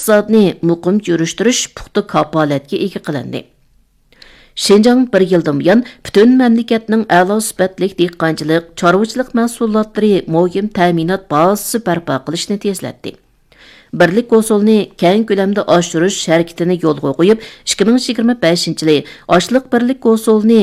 iqtisodni muqim yurushtirish puxta kapolatga ega qilindi. Şinjan bir yıldan buyon bütün mamlakatning a'lo sifatli dehqonchilik, chorvachilik mahsulotlari muhim ta'minot bazasi barpo qilishni tezlatdi. Birlik usulni keng ko'lamda oshirish harakatini yo'lga qo'yib, 2025-yili oshliq birlik usulni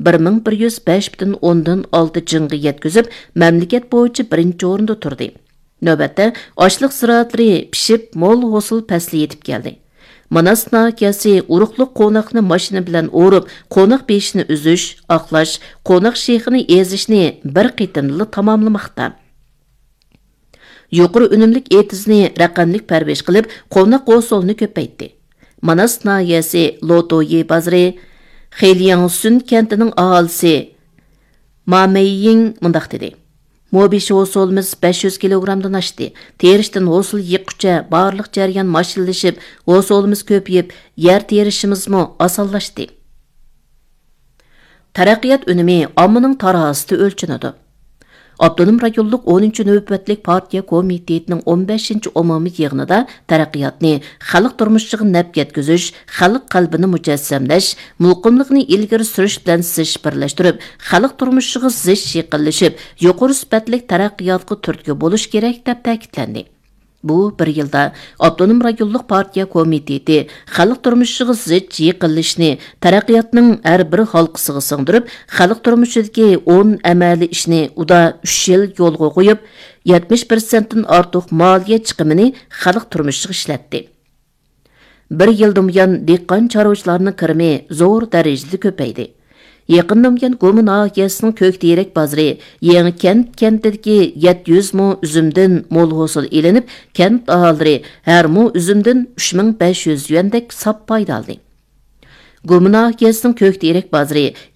1105.6 jingga yetkazib, mamlakat bo'yicha birinchi o'rinda turdi. Navbatda oshliq ziroatlari pishib, mo'l hosil fasli yetib keldi. Manas nahiyasi uruqliq qo'noqni mashina bilan o'rib, qo'noq beshini uzish, oqlash, qo'noq shexini ezishni bir qitimli tamomlamoqda. Yuqori unumlik etizni raqamlik parvesh qilib, qo'noq usulni ko'paytdi. Manas nahiyasi Lotoyi bozori, Xeliangsun kentining aholisi Mameying mundaq dedi. Mobishi hosolimiz 500 kilogramdan oshdi. Terishdan hosul yiqqucha barliq jaryan mashinlashib, hosolimiz ko'payib, yer terishimizmi osonlashdi. Taraqqiyot unumi ommaning tarosida o'lchanadi. Abdunum rayonluq 10-navbatlik partiya komitetining 15-umumiy yig'inida taraqqiyotni xalq turmushiga naf yetkazish, xalq qalbini mujassamlash, muqimlikni ilgari surish bilan sish birlashtirib, xalq turmushiga zich yaqinlashib, yuqori sifatli taraqqiyotga turtki bo'lish kerak deb ta'kidlandi. Bu bir yilda Abdunum rayonluq partiya komiteti xalq turmushiga zich yaqinlashni taraqqiyotning har bir halqasiga singdirib, xalq turmushidagi 10 amaliy ishni uda 3 yil yo'lga qo'yib, 70% dan ortiq moliya chiqimini xalq turmushiga ishlatdi. Bir yildan buyon dehqon chorvachilarning kirimi zo'r darajada ko'paydi. Yaqindan buyon Go'min nahiyasining Ko'kterak bozori Yangi kentidagi 700 mo üzümdan mo'l hosil elinib, kent aholilari har mo üzümdan 3500 yuandek sap foyda oldi. Go'min nahiyasining Ko'kterak bozori